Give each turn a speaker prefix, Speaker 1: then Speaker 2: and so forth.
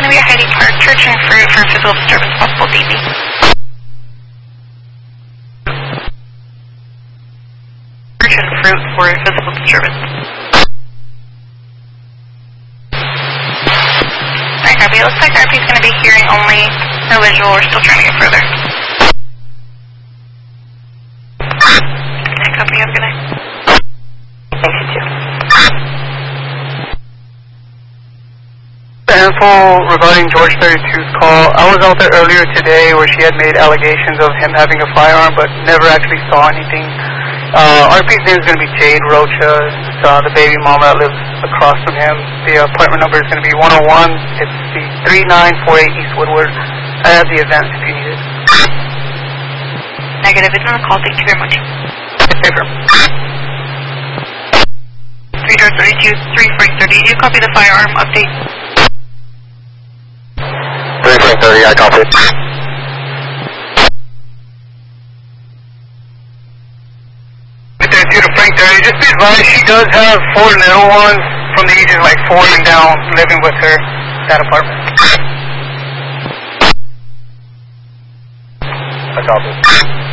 Speaker 1: going to be at Heidi Park, Church and Fruit for physical disturbance, possible DV. Church and Fruit for physical disturbance. Alright, copy. It looks like RP is going to be hearing only, no visual. We're still trying to get further. Alright, copy. Have a good night. Thank you, too.
Speaker 2: Info regarding George 32's call. I was out there earlier today where she had made allegations of him having a firearm but never actually saw anything. RP's name is going to be Jade Rocha. It's the baby mama that lives across from him. The apartment number is going to be 101. It's the 3948 East Woodward. I have the event if you need it.
Speaker 1: Negative. It's on the call. Thank you very much.
Speaker 2: Paper.
Speaker 1: 3-32, 3-30. You copy the firearm update.
Speaker 3: 3-30, I copy.
Speaker 2: 32 to Frank 30. Just be advised, she does have 4 little ones from the ages like 4 and down living with her in that apartment.
Speaker 3: I copy.